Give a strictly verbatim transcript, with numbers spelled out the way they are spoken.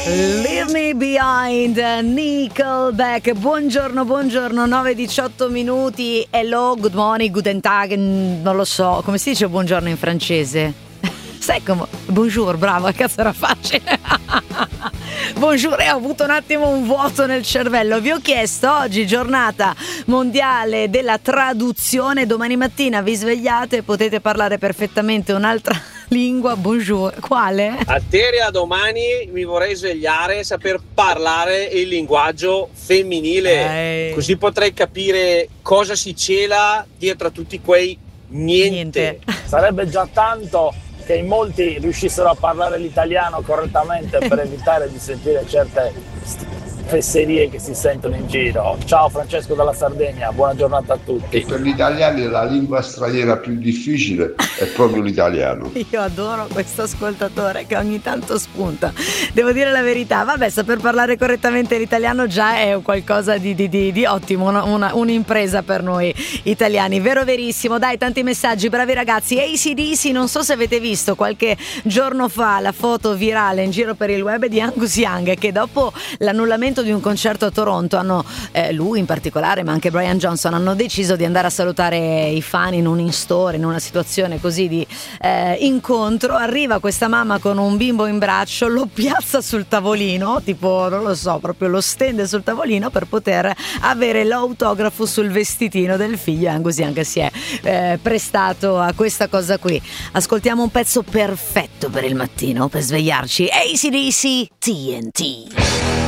Leave Me Behind, Nickelback. Buongiorno, buongiorno, nove e diciotto minuti. Hello, good morning, guten tag, non lo so, come si dice buongiorno in francese? Sai come? Bonjour, bravo, cazzo era facile. Bonjour, e ho avuto un attimo un vuoto nel cervello. Vi ho chiesto oggi, giornata mondiale della traduzione. Domani mattina vi svegliate e potete parlare perfettamente un'altra lingua. Bonjour, quale? A Teria domani mi vorrei svegliare e saper parlare il linguaggio femminile, Ehi. così potrei capire cosa si cela dietro a tutti quei niente. Niente. Sarebbe già tanto che in molti riuscissero a parlare l'italiano correttamente per evitare di sentire certe fesserie che si sentono in giro. Ciao Francesco dalla Sardegna, buona giornata a tutti. Per gli italiani la lingua straniera più difficile è proprio l'italiano. Io adoro questo ascoltatore che ogni tanto spunta. Devo dire la verità, vabbè, saper parlare correttamente l'italiano già è qualcosa di, di, di, di ottimo, una, una, un'impresa per noi italiani, vero verissimo. Dai, tanti messaggi, bravi ragazzi. A C D C, non so se avete visto qualche giorno fa la foto virale in giro per il web di Angus Young, che dopo l'annullamento di un concerto a Toronto hanno, eh, lui in particolare ma anche Brian Johnson, hanno deciso di andare a salutare i fan in un in-store, in una situazione così di eh, incontro. Arriva questa mamma con un bimbo in braccio, lo piazza sul tavolino, tipo non lo so, proprio lo stende sul tavolino per poter avere l'autografo sul vestitino del figlio. Angus Young si è eh, prestato a questa cosa qui. Ascoltiamo un pezzo perfetto per il mattino, per svegliarci. A C D C T N T.